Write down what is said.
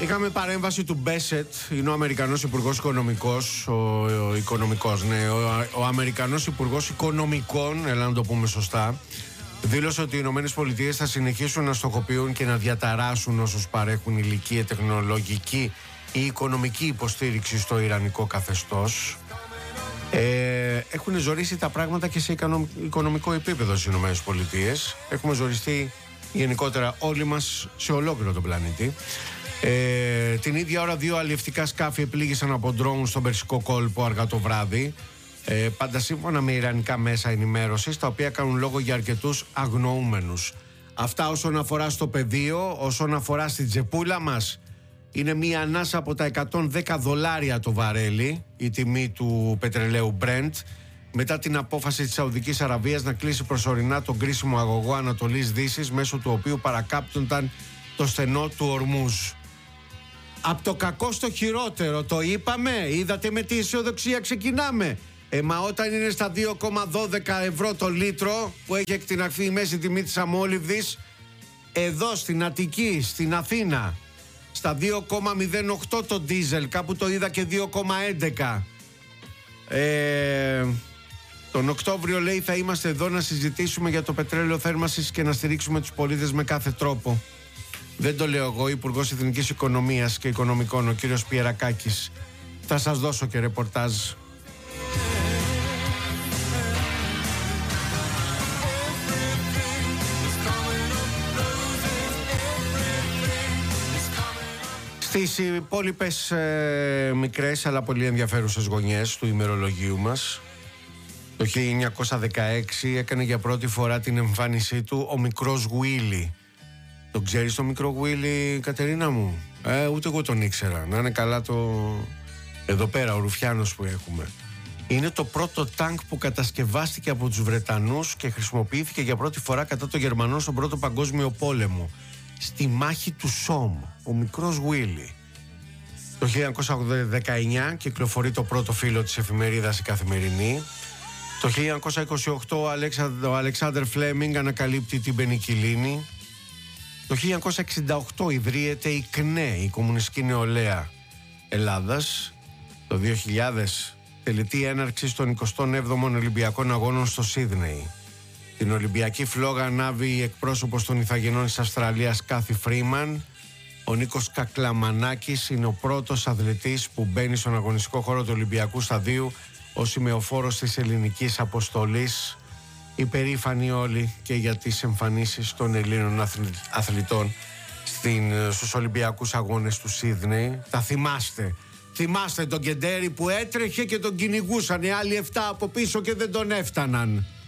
Είχαμε παρέμβαση του Μπέσετ, είναι ο Αμερικανός Υπουργός Οικονομικός, ο Αμερικανός Υπουργός Οικονομικών, έλα να το πούμε σωστά, δήλωσε ότι οι Ηνωμένες Πολιτείες θα συνεχίσουν να στοχοποιούν και να διαταράσσουν όσους παρέχουν υλική, τεχνολογική ή οικονομική υποστήριξη στο ιρανικό καθεστώς. Έχουν ζορίσει τα πράγματα και σε οικονομικό επίπεδο στις Ηνωμένες Πολιτείες. Έχουμε ζοριστεί γενικότερα όλοι μας σε ολόκληρο τον πλανήτη. Την ίδια ώρα 2 αλλιευτικά σκάφη επλήγησαν από ντρόουν στον Περσικό κόλπο αργά το βράδυ, πάντα σύμφωνα με ιρανικά μέσα ενημέρωσης, τα οποία κάνουν λόγο για αρκετούς αγνοούμενους. Αυτά όσον αφορά στο πεδίο. Όσον αφορά στην τσεπούλα μας, είναι μία ανάσα από τα $110 το βαρέλι η τιμή του πετρελαίου Brent, μετά την απόφαση της Σαουδικής Αραβίας να κλείσει προσωρινά τον κρίσιμο αγωγό Ανατολής Δύσης, μέσω του οποίου παρακάπτονταν το στενό του Ορμούζ. Από το κακό στο χειρότερο, το είπαμε, είδατε με τι αισιοδοξία ξεκινάμε. Μα όταν είναι στα 2,12 ευρώ το λίτρο που έχει εκτιναχθεί η μέση τιμή της αμόλυβδης, εδώ στην Αττική, στην Αθήνα, στα 2,08 το ντίζελ, κάπου το είδα και 2,11. Τον Οκτώβριο, λέει, θα είμαστε εδώ να συζητήσουμε για το πετρέλαιο θέρμανσης και να στηρίξουμε τους πολίτες με κάθε τρόπο. Δεν το λέω εγώ, Υπουργός Εθνικής Οικονομίας και Οικονομικών, ο κύριος Πιερακάκης. Θα σας δώσω και ρεπορτάζ. Στις υπόλοιπες μικρές αλλά πολύ ενδιαφέρουσες γωνιές του ημερολογίου μας, το 1916 έκανε για πρώτη φορά την εμφάνισή του ο μικρός Γουίλι. Τον ξέρεις το μικρό Γουίλι, Κατερίνα μου? Ούτε εγώ τον ήξερα. Να είναι καλά εδώ πέρα ο Ρουφιάνος που έχουμε. Είναι το πρώτο τάγκ που κατασκευάστηκε από τους Βρετανούς και χρησιμοποιήθηκε για πρώτη φορά κατά των Γερμανών στον Πρώτο Παγκόσμιο Πόλεμο, στη μάχη του Σόμ. Ο μικρός Γουίλι. Το 1919 κυκλοφορεί το πρώτο φύλλο της εφημερίδας Η Καθημερινή. Το 1928 ο Αλεξάνδερ Φλέμινγκ ανακαλύπτει την πενικυλίνη. Το 1968 ιδρύεται η ΚΝΕ, η Κομμουνιστική Νεολαία Ελλάδας. Το 2000 τελετή έναρξης των 27ων Ολυμπιακών Αγώνων στο Σίδνεϊ. Την Ολυμπιακή φλόγα ανάβει η εκπρόσωπος των Ιθαγενών της Αυστραλίας, Κάθι Φρίμαν. Ο Νίκος Κακλαμανάκης είναι ο πρώτος αθλητής που μπαίνει στον αγωνιστικό χώρο του Ολυμπιακού Σταδίου ως σημεοφόρος της ελληνικής αποστολής. Υπερήφανοι όλοι και για τις εμφανίσεις των Ελλήνων αθλητών στους Ολυμπιακούς Αγώνες του Σίδνεϊ. Τα θυμάστε. Θυμάστε τον Κεντέρι που έτρεχε και τον κυνηγούσαν οι άλλοι 7 από πίσω και δεν τον έφταναν.